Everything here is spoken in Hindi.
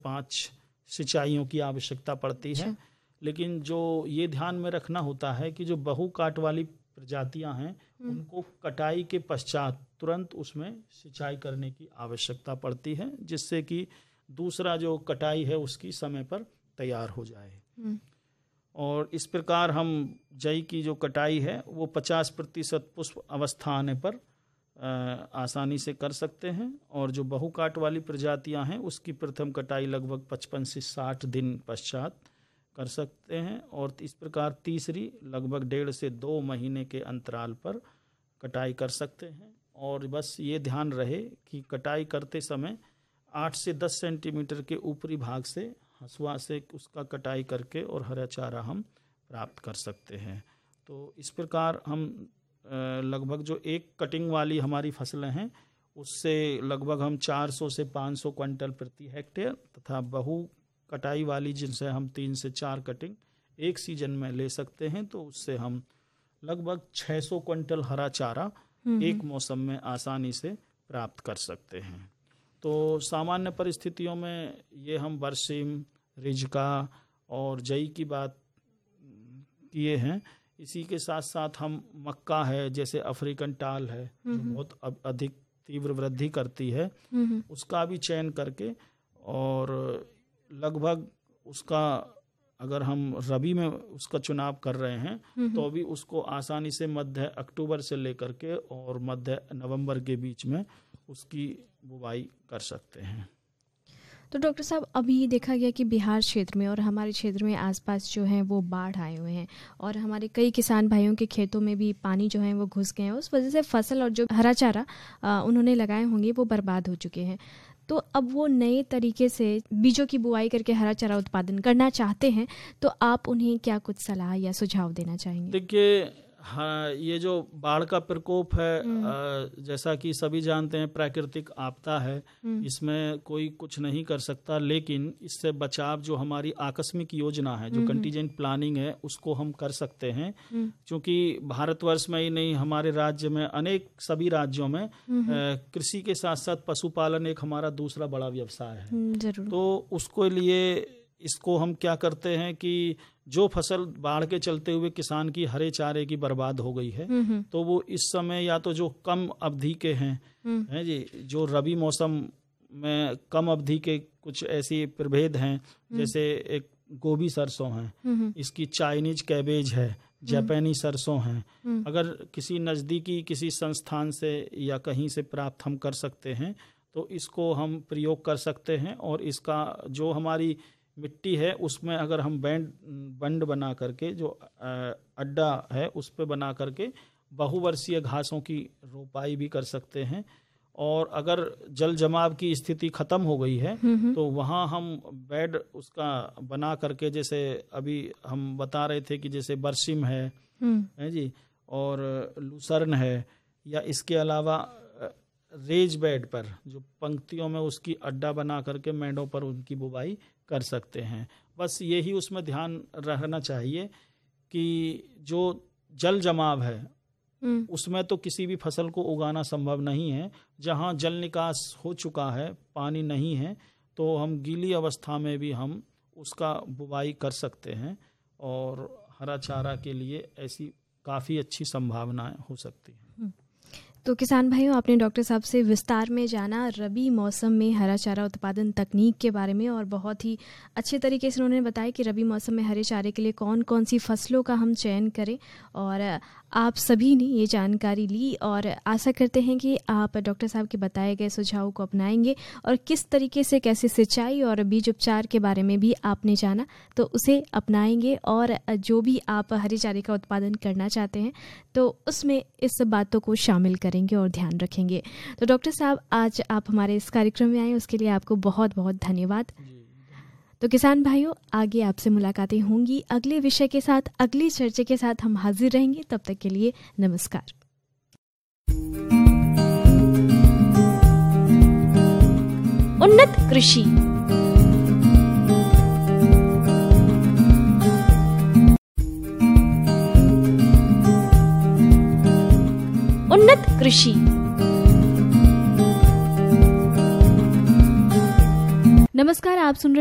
5 सिंचाइयों की आवश्यकता पड़ती है। लेकिन जो ये ध्यान में रखना होता है कि जो बहुकाट वाली प्रजातियां हैं उनको कटाई के पश्चात तुरंत उसमें सिंचाई करने की आवश्यकता पड़ती है, जिससे कि दूसरा जो कटाई है उसकी समय पर तैयार हो जाए। और इस प्रकार हम जई की जो कटाई है वो 50% पुष्प अवस्था आने पर आसानी से कर सकते हैं, और जो बहुकाट वाली प्रजातियां हैं उसकी प्रथम कटाई लगभग 55 से 60 दिन पश्चात कर सकते हैं, और इस प्रकार तीसरी लगभग 1.5 से 2 महीने के अंतराल पर कटाई कर सकते हैं। और बस ये ध्यान रहे कि कटाई करते समय 8 से 10 सेंटीमीटर के ऊपरी भाग से हंसुआ से उसका कटाई करके और हरा चारा हम प्राप्त कर सकते हैं। तो इस प्रकार हम लगभग जो एक कटिंग वाली हमारी फसलें हैं उससे लगभग हम 400 से 500 क्विंटल प्रति हेक्टेयर, तथा बहु कटाई वाली जिनसे हम 3 से 4 कटिंग एक सीजन में ले सकते हैं, तो उससे हम लगभग 600 क्विंटल हरा चारा एक मौसम में आसानी से प्राप्त कर सकते हैं। तो सामान्य परिस्थितियों में ये हम बरसीम, रिजका और जई की बात किए हैं। इसी के साथ साथ हम मक्का है, जैसे अफ्रीकन टाल है जो बहुत अधिक तीव्र वृद्धि करती है, उसका भी चयन करके, और लगभग उसका अगर हम रबी में उसका चुनाव कर रहे हैं तो भी उसको आसानी से मध्य अक्टूबर से लेकर के और मध्य नवंबर के बीच में उसकी बुवाई कर सकते हैं। तो डॉक्टर साहब, अभी देखा गया कि बिहार क्षेत्र में और हमारे क्षेत्र में आसपास जो है वो बाढ़ आए हुए हैं, और हमारे कई किसान भाइयों के खेतों में भी पानी जो है वो घुस गए हैं। उस वजह से फसल और जो हरा चारा उन्होंने लगाए होंगे वो बर्बाद हो चुके हैं। तो अब वो नए तरीके से बीजों की बुआई करके हरा चारा उत्पादन करना चाहते हैं, तो आप उन्हें क्या कुछ सलाह या सुझाव देना चाहेंगे? देखिए, हाँ, ये जो बाढ़ का प्रकोप है, जैसा कि सभी जानते हैं प्राकृतिक आपदा है, इसमें कोई कुछ नहीं कर सकता, लेकिन इससे बचाव जो हमारी आकस्मिक योजना है, जो कंटीजेंट प्लानिंग है, उसको हम कर सकते हैं। क्योंकि भारतवर्ष में ही नहीं, हमारे राज्य में अनेक सभी राज्यों में कृषि के साथ साथ पशुपालन एक हमारा दूसरा बड़ा व्यवसाय है। जरूर। तो उसको लिए इसको हम क्या करते हैं कि जो फसल बाढ़ के चलते हुए किसान की हरे चारे की बर्बाद हो गई है, तो वो इस समय या तो जो कम अवधि के हैं जी, जो रबी मौसम में कम अवधि के कुछ ऐसी प्रभेद हैं, जैसे एक गोभी सरसों है, इसकी चाइनीज कैबेज है, जापानी सरसों है, अगर किसी नज़दीकी किसी संस्थान से या कहीं से प्राप्त हम कर सकते हैं तो इसको हम प्रयोग कर सकते हैं। और इसका जो हमारी मिट्टी है उसमें अगर हम बंड बना करके, जो अड्डा है उस पे बना करके बहुवर्षीय घासों की रोपाई भी कर सकते हैं। और अगर जल जमाव की स्थिति खत्म हो गई है तो वहाँ हम बेड उसका बना करके, जैसे अभी हम बता रहे थे कि जैसे बरसीम है जी, और लूसर्न है, या इसके अलावा रेज बेड पर जो पंक्तियों में उसकी अड्डा बना करके मेड़ों पर उनकी बुवाई कर सकते हैं। बस यही उसमें ध्यान रहना चाहिए कि जो जल जमाव है उसमें तो किसी भी फसल को उगाना संभव नहीं है। जहाँ जल निकास हो चुका है, पानी नहीं है, तो हम गीली अवस्था में भी हम उसका बुवाई कर सकते हैं, और हरा चारा के लिए ऐसी काफ़ी अच्छी संभावनाएं हो सकती हैं। तो किसान भाइयों, आपने डॉक्टर साहब से विस्तार में जाना रबी मौसम में हरा चारा उत्पादन तकनीक के बारे में, और बहुत ही अच्छे तरीके से उन्होंने बताया कि रबी मौसम में हरे चारे के लिए कौन कौन सी फसलों का हम चयन करें। और आप सभी ने ये जानकारी ली, और आशा करते हैं कि आप डॉक्टर साहब के बताए गए सुझावों को अपनाएंगे, और किस तरीके से कैसे सिंचाई और बीज उपचार के बारे में भी आपने जाना तो उसे अपनाएंगे। और जो भी आप हरे चारे का उत्पादन करना चाहते हैं तो उसमें इस बातों को शामिल करेंगे और ध्यान रखेंगे। तो डॉक्टर साहब, आज आप हमारे इस कार्यक्रम में आए, उसके लिए आपको बहुत बहुत धन्यवाद। तो किसान भाइयों, आगे आपसे मुलाकातें होंगी अगले विषय के साथ, अगली चर्चा के साथ हम हाजिर रहेंगे। तब तक के लिए नमस्कार। उन्नत कृषि, उन्नत कृषि। नमस्कार, आप सुन